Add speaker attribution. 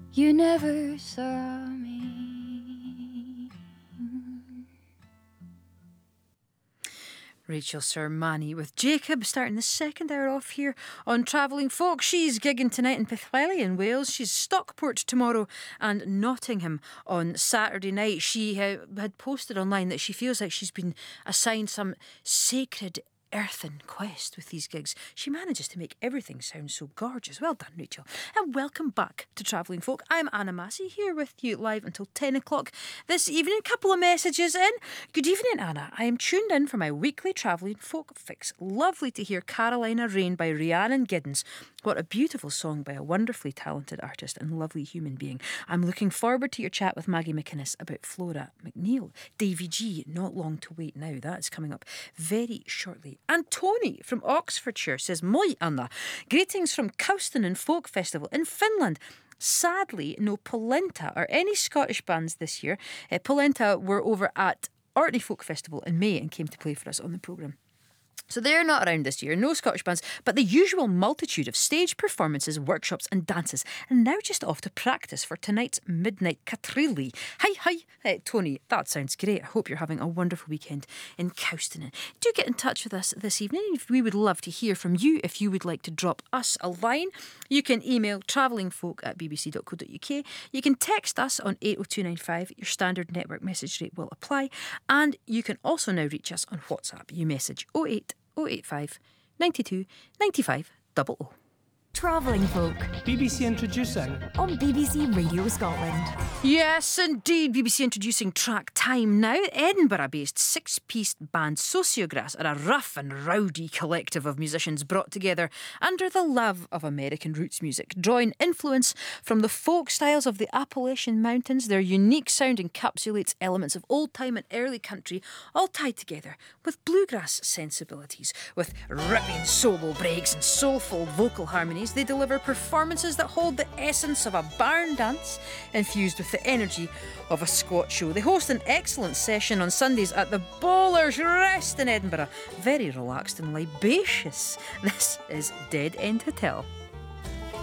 Speaker 1: You never saw me.
Speaker 2: Rachel Sermani with Jacob, starting the second hour off here on Travelling Folk. She's gigging tonight in Pwllheli in Wales. She's Stockport tomorrow and Nottingham on Saturday night. She had posted online that she feels like she's been assigned some sacred earthen quest with these gigs. She manages to make everything sound so gorgeous. Well done, Rachel. And welcome back to Travelling Folk. I'm Anna Massey here with you live until 10 o'clock this evening. A couple of messages in. Good evening, Anna. I am tuned in for my weekly Travelling Folk fix. Lovely to hear Carolina Rain by Rhiannon Giddens. What a beautiful song by a wonderfully talented artist and lovely human being. I'm looking forward to your chat with Maggie McInnes about Flora McNeil. Davy G, Not Long to Wait Now. That's coming up very shortly. And Tony from Oxfordshire says, Moi Anna, greetings from Cowston Folk Festival in Finland. Sadly, no Polenta or any Scottish bands this year. Polenta were over at Orkney Folk Festival in May and came to play for us on the programme. So they're not around this year, no Scottish bands, but the usual multitude of stage performances, workshops and dances. And now just off to practice for tonight's Midnight Catrilli. Hi, Tony, that sounds great. I hope you're having a wonderful weekend in Cowston. Do get in touch with us this evening. We would love to hear from you. If you would like to drop us a line, you can email travellingfolk@bbc.co.uk. You can text us on 80295. Your standard network message rate will apply. And you can also now reach us on WhatsApp. You message 08 085 92 95 00.
Speaker 3: Travelling Folk.
Speaker 4: BBC introducing
Speaker 3: on BBC Radio Scotland.
Speaker 2: Yes, indeed. BBC introducing Track Time now. Edinburgh-based six-piece band Sociograss are a rough and rowdy collective of musicians brought together under the love of American roots music, drawing influence from the folk styles of the Appalachian Mountains. Their unique sound encapsulates elements of old-time and early country, all tied together with bluegrass sensibilities. With ripping solo breaks and soulful vocal harmonies, they deliver performances that hold the essence of a barn dance infused with the energy of a squat show. They host an excellent session on Sundays at the Bowler's Rest in Edinburgh. Very relaxed and libacious. This is Dead End Hotel.